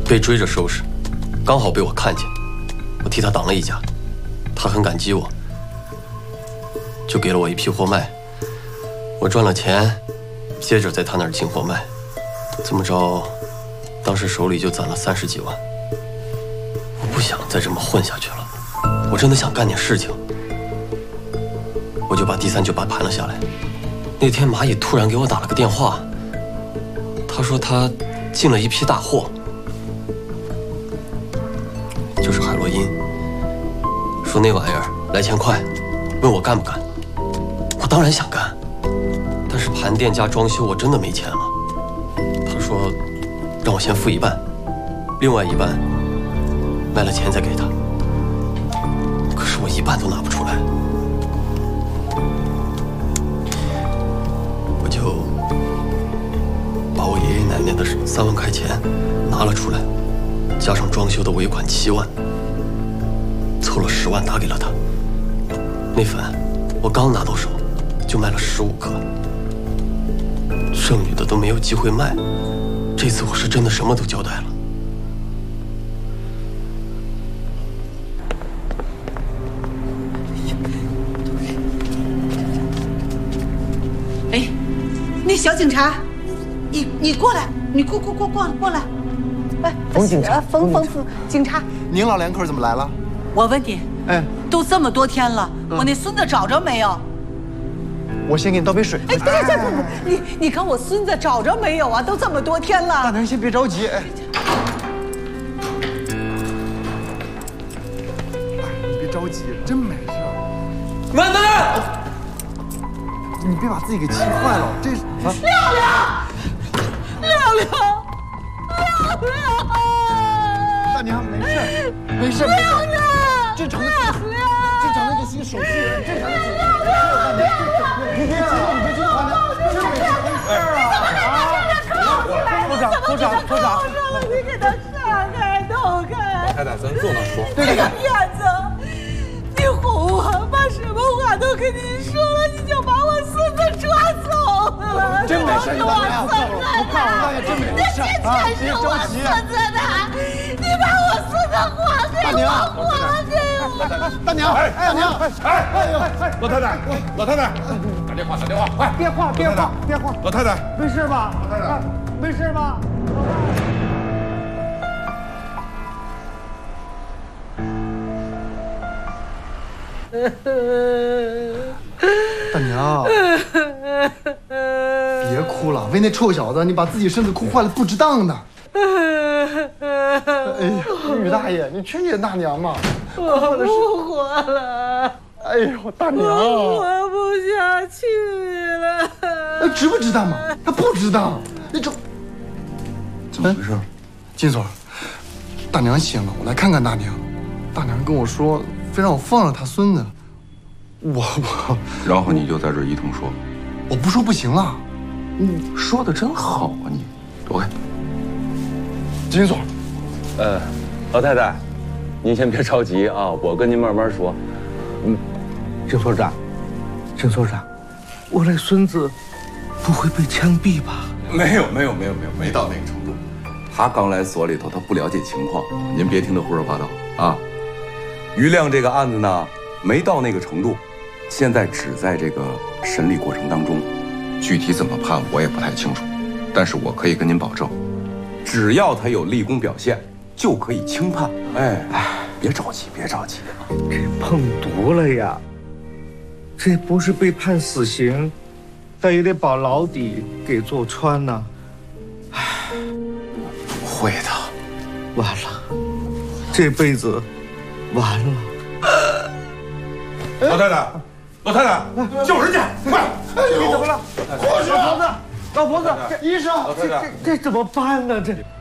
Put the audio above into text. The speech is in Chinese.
被追着收拾，刚好被我看见，我替他挡了一架，他很感激我，就给了我一批货卖。我赚了钱，接着在他那儿进货卖，这么着，当时手里就攒了30几万。我不想再这么混下去了，我真的想干点事情，我就把第398盘了下来。那天蚂蚁突然给我打了个电话，他说他进了一批大货，就是海洛因，说那玩意儿来钱快，问我干不干。我当然想干，但是盘店加装修我真的没钱了。他说让我先付一半，另外一半卖了钱再给他。可是我一半都拿不出来，我就把我爷爷奶奶的3万块钱拿了出来，加上装修的尾款7万，凑了10万打给了他。那粉我刚拿到手就卖了15颗，剩余的都没有机会卖。这次我是真的什么都交代了。 哎，那小警察，你过来，你过来。哎， 冯警察， 冯警察， 您老两口怎么来了？ 我问你， 哎， 都这么多天了，我那孙子找着没有？ 我先给你倒杯水。 哎，不，你看我孙子找着没有啊？都这么多天了。 大娘，先别着急，哎，你别着急，真没事。 奶奶， 你别把自己给气坏了，这是亮， 大娘没事，正常的这些手续，正常的解决。你别激动，大娘，真没事。科长， 你给他闪开，弄开。 太太，咱坐那说。 对。 骗子，你哄我，把什么话都跟你说了，你就把我孙子抓走了。 真没事，大娘，我告诉大娘，真没事啊，别着急。 你把我孙子还给我，还给我。 大娘， 老太太，打电话，快！ 电话， 老太太， 没事吧？ 老太太， 没事吧？大娘，别哭了，为那臭小子，你把自己身子哭坏了，不值当的。哎呀，于大爷，你劝劝大娘嘛。 我不活了。 哎呦，大娘， 我活不下去了。 那值不值当嘛？他不值当，那种。 怎么回事？ 金锁，大娘醒了，我来看看大娘。大娘跟我说，非让我放了她孙子。我， 然后你就在这一通说， 我不说不行了。 说的真好啊你。躲开。 金锁， 老太太，您先别着急啊，我跟您慢慢说。 郑所长，我这孙子不会被枪毙吧？ 没有，没到那个程度。他刚来所里头，他不了解情况，您别听他胡说八道啊。于亮这个案子呢，没到那个程度，现在只在这个审理过程当中，具体怎么判我也不太清楚，但是我可以跟您保证，只要他有立功表现，就可以轻判。哎，别着急。 这碰毒了呀！这不是被判死刑，他也得把牢底给坐穿呢。 不会的， 完了，这辈子完了。 老太太，救人去！快！ 你怎么了？老婆子，医生， 这怎么办呢？这。